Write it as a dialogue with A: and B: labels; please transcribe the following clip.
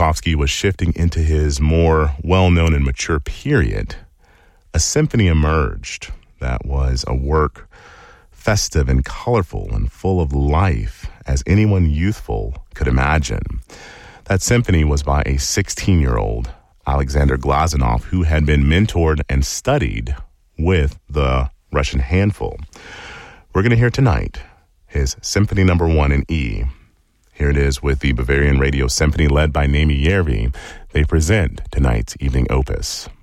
A: Tchaikovsky was shifting into his more well-known and mature period, a symphony emerged that was a work festive and colorful and full of life as anyone youthful could imagine. That symphony was by a 16-year-old, Alexander Glazunov, who had been mentored and studied with the Russian handful. We're going to hear tonight his Symphony No. 1 in E. Here it is with the Bavarian Radio Symphony led by Naimi Järvi. They present tonight's evening opus.